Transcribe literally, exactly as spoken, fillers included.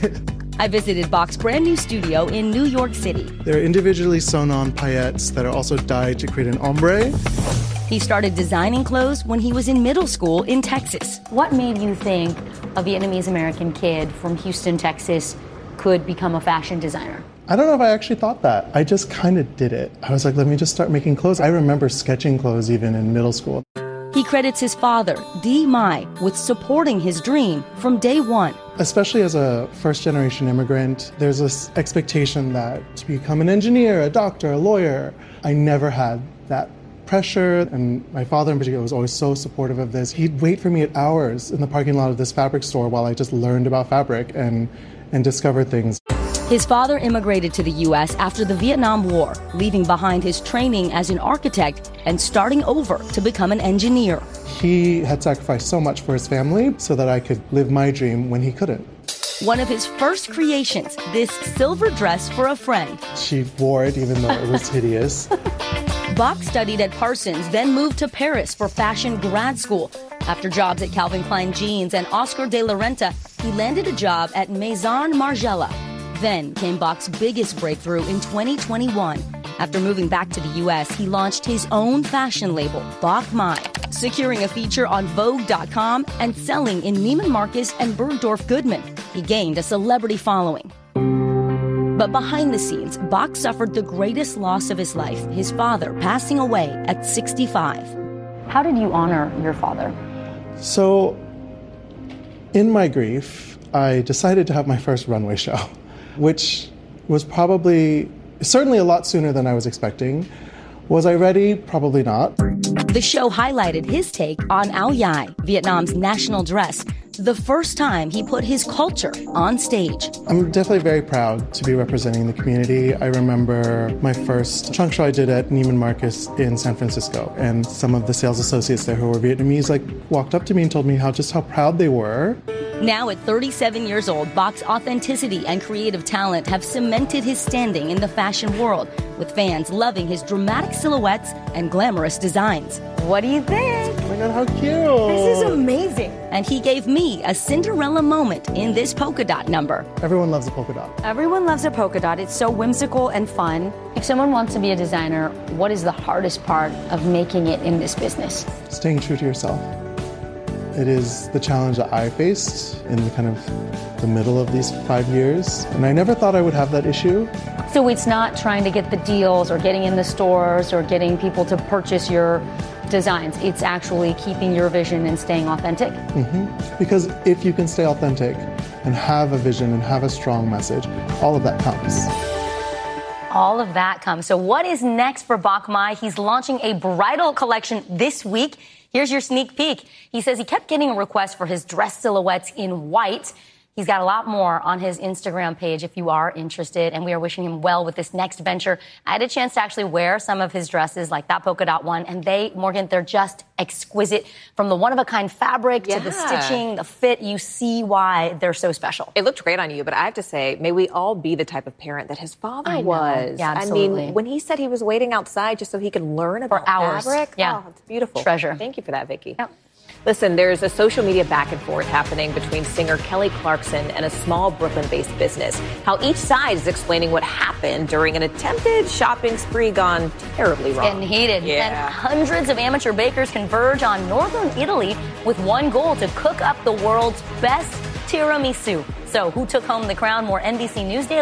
I visited Bach's brand new studio in New York City. They're individually sewn on paillettes that are also dyed to create an ombre. He started designing clothes when he was in middle school in Texas. What made you think a Vietnamese-American kid from Houston, Texas could become a fashion designer? I don't know if I actually thought that. I just kind of did it. I was like, let me just start making clothes. I remember sketching clothes even in middle school. He credits his father, Dee Mai, with supporting his dream from day one. Especially as a first-generation immigrant, there's this expectation that to become an engineer, a doctor, a lawyer. I never had that pressure, and my father in particular was always so supportive of this. He'd wait for me at hours in the parking lot of this fabric store while I just learned about fabric and, and discovered things. His father immigrated to the U S after the Vietnam War, leaving behind his training as an architect and starting over to become an engineer. He had sacrificed so much for his family so that I could live my dream when he couldn't. One of his first creations, this silver dress for a friend. She wore it even though it was hideous. Bach studied at Parsons, then moved to Paris for fashion grad school. After jobs at Calvin Klein Jeans and Oscar de la Renta, he landed a job at Maison Margiela. Then came Bach's biggest breakthrough in twenty twenty-one. After moving back to the U S, he launched his own fashion label, Bach Mai, securing a feature on Vogue dot com and selling in Neiman Marcus and Bergdorf Goodman. He gained a celebrity following. But behind the scenes, Bach suffered the greatest loss of his life, his father passing away at sixty-five. How did you honor your father? So, in my grief, I decided to have my first runway show, which was probably, certainly a lot sooner than I was expecting. Was I ready? Probably not. The show highlighted his take on Áo Dài, Vietnam's national dress, the first time he put his culture on stage. I'm definitely very proud to be representing the community. I remember my first trunk show I did at Neiman Marcus in San Francisco, and some of the sales associates there who were Vietnamese like walked up to me and told me how just how proud they were. Now at thirty-seven years old, Bach's authenticity and creative talent have cemented his standing in the fashion world, with fans loving his dramatic silhouettes and glamorous designs. What do you think? Oh my God, how cute! This is amazing. And he gave me a Cinderella moment in this polka dot number. Everyone loves a polka dot. Everyone loves a polka dot. It's so whimsical and fun. If someone wants to be a designer, what is the hardest part of making it in this business? Staying true to yourself. It is the challenge that I faced in the kind of the middle of these five years. And I never thought I would have that issue. So it's not trying to get the deals or getting in the stores or getting people to purchase your designs. It's actually keeping your vision and staying authentic. Mm-hmm. Because if you can stay authentic and have a vision and have a strong message, all of that comes. All of that comes. So what is next for Bach Mai? He's launching a bridal collection this week. Here's your sneak peek. He says he kept getting a request for his dress silhouettes in white. He's got a lot more on his Instagram page if you are interested, and we are wishing him well with this next venture. I had a chance to actually wear some of his dresses, like that polka dot one, and they, Morgan, they're just exquisite. From the one-of-a-kind fabric yeah. to the stitching, the fit, you see why they're so special. It looked great on you, but I have to say, may we all be the type of parent that his father I know. was. Yeah, absolutely. I mean, when he said he was waiting outside just so he could learn about For hours. fabric, Yeah. oh, it's beautiful. Treasure. Thank you for that, Vicki. Yep. Listen, there's a social media back and forth happening between singer Kelly Clarkson and a small Brooklyn-based business. How each side is explaining what happened during an attempted shopping spree gone terribly wrong. Getting heated. Yeah. And hundreds of amateur bakers converge on northern Italy with one goal: to cook up the world's best tiramisu. So who took home the crown? More N B C News Daily